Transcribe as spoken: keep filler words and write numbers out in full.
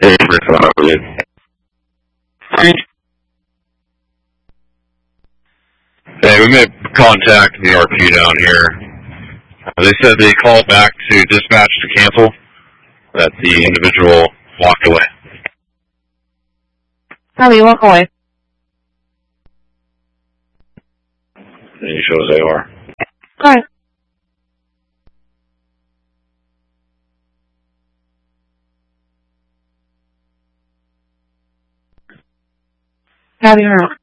Hey, Rick, how are you? Hey, we made contact in the R P down here. Uh, they said they called back to dispatch to cancel, that the individual walked away. How do you walk away? And he shows A R. Alright. How do you know?